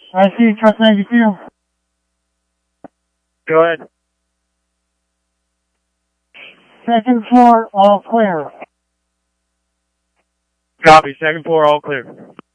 I see Trust 92. Go ahead. Second floor, all clear. Copy. Second floor, all clear.